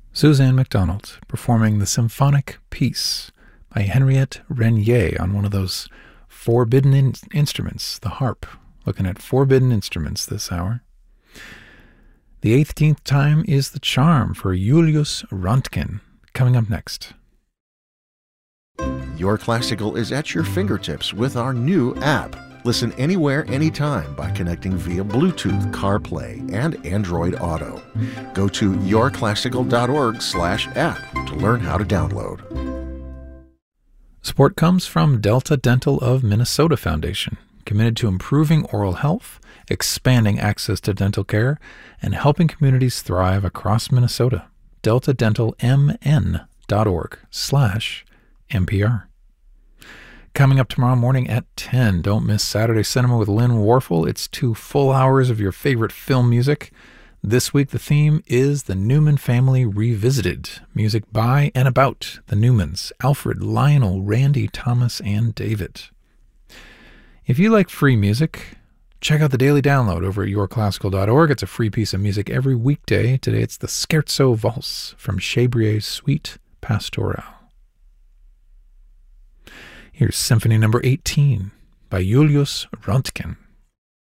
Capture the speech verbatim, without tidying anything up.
Suzanne MacDonald performing the symphonic piece by Henriette Renier on one of those forbidden in- instruments, the harp. Looking at forbidden instruments this hour. The eighteenth time is the charm for Julius Röntgen. Coming up next. Your Classical is at your fingertips with our new app. Listen anywhere, anytime by connecting via Bluetooth, CarPlay, and Android Auto. Go to yourclassical.org slash app to learn how to download. Support comes from Delta Dental of Minnesota Foundation, committed to improving oral health, expanding access to dental care, and helping communities thrive across Minnesota. delta dental m n dot org slash N P R. Coming up tomorrow morning at ten, don't miss Saturday Cinema with Lynn Warfel. It's two full hours of your favorite film music. This week the theme is The Newman Family Revisited. Music by and about the Newmans, Alfred, Lionel, Randy, Thomas, and David. If you like free music, check out the Daily Download over at your classical dot org. It's a free piece of music every weekday. Today it's the Scherzo Valse from Chabrier's Suite Pastorale. Here's Symphony Number eighteen by Julius Röntgen.